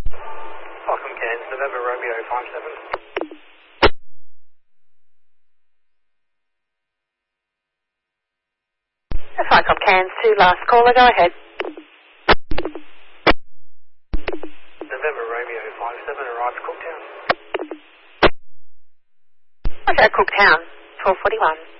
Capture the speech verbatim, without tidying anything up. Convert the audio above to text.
Welcome, Cairns, November Romeo five seven. Ficom Cairns two, last caller, go ahead. November Romeo five seven, arrived Cooktown. Okay, Cooktown, twelve forty-one.